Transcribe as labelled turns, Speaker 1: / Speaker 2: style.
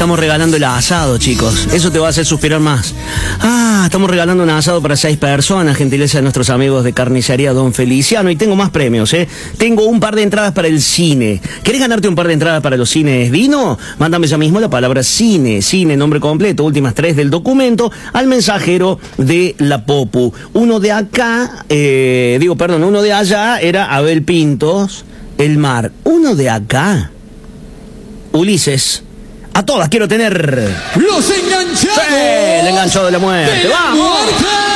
Speaker 1: estamos regalando el asado, chicos. Eso te va a hacer suspirar más. Estamos regalando un asado para 6 personas, gentileza de nuestros amigos de Carnicería Don Feliciano. Y tengo más premios, Tengo un par de entradas para el cine. ¿Querés ganarte un par de entradas para los cines Dino? Mándame ya mismo la palabra cine, nombre completo, últimas 3 del documento, al mensajero de la Popu. Uno de acá, uno de allá era Abel Pintos, El Mar. Uno de acá, Ulises. A todas quiero tener...
Speaker 2: ¡Los enganchados!
Speaker 1: ¡Sí! El enganchado de la muerte. ¡Vamos!